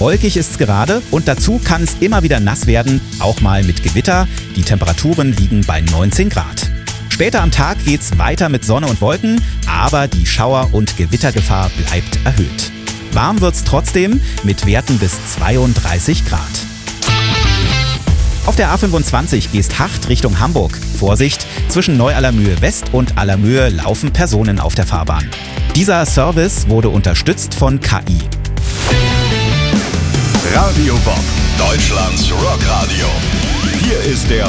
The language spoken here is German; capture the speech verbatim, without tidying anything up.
Wolkig ist es gerade und dazu kann es immer wieder nass werden, auch mal mit Gewitter. Die Temperaturen liegen bei neunzehn Grad. Später am Tag geht's weiter mit Sonne und Wolken, aber die Schauer- und Gewittergefahr bleibt erhöht. Warm wird's trotzdem mit Werten bis zweiunddreißig Grad. Auf der A fünfundzwanzig Geesthacht Richtung Hamburg. Vorsicht, zwischen Neu-Allermühe West und Allermühe laufen Personen auf der Fahrbahn. Dieser Service wurde unterstützt von K I. Radio Bob, Deutschlands Rockradio. Hier ist der